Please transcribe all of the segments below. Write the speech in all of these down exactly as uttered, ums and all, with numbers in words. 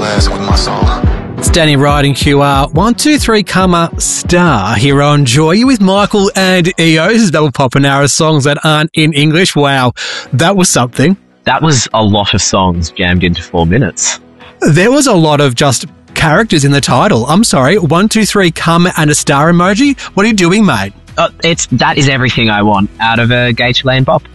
last with my soul. It's Danny Wright in Q R. One, two, three, comma, star here on Joy. You with Michael and E O. This is Double Pop and Hour, songs that aren't in English. Wow, that was something. That was a lot of songs jammed into four minutes. There was a lot of just characters in the title. I'm sorry. One, two, three, comma, and a star emoji. What are you doing, mate? Uh, it's that is everything I want out of a gay Chilean pop.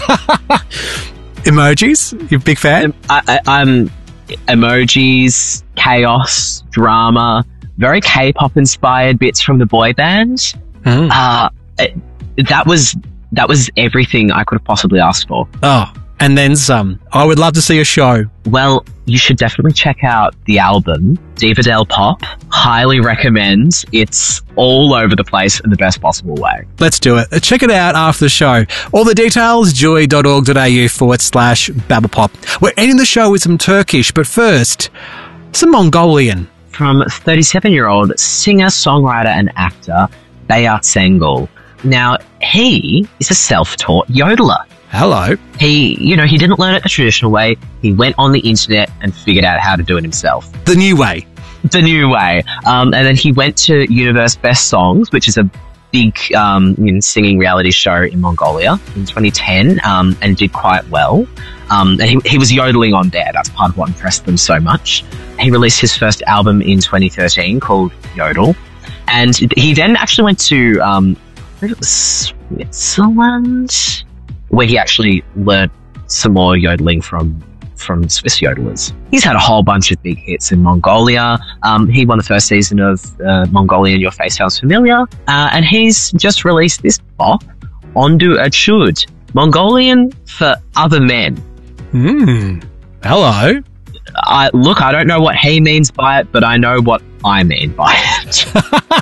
Emojis? You're a big fan? Um, I, I, I'm emojis, chaos, drama, very K-pop inspired bits from the boy band. Mm. Uh, it, that was that was everything I could have possibly asked for. Oh, and then some. I would love to see a show. Well, you should definitely check out the album, Diva Del Pop. Highly recommend. It's all over the place in the best possible way. Let's do it. Check it out after the show. All the details, joy.org.au forward slash babblepop. We're ending the show with some Turkish, but first, some Mongolian. From thirty-seven-year-old singer, songwriter and actor Bayat Sengel. Now, he is a self-taught yodeler. Hello. He, you know, he didn't learn it the traditional way. He went on the internet and figured out how to do it himself. The new way. The new way. Um, and then he went to Universe Best Songs, which is a big um, you know, singing reality show in Mongolia in twenty ten, um, and did quite well. Um, and he, he was yodeling on there. That's part of what impressed them so much. He released his first album in twenty thirteen called Yodel. And he then actually went to, um, I think it was Switzerland, where he actually learned some more yodeling from from Swiss yodelers. He's had a whole bunch of big hits in Mongolia. Um, he won the first season of uh, Mongolian Your Face Sounds Familiar. Uh, and he's just released this bop, Ondu Achud, Mongolian for other men. Hmm. Hello. I, look, I don't know what he means by it, but I know what I mean by it.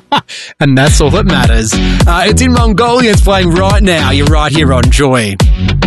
And that's all that matters. Uh, it's in Mongolian. It's playing right now. You're right here on Joy.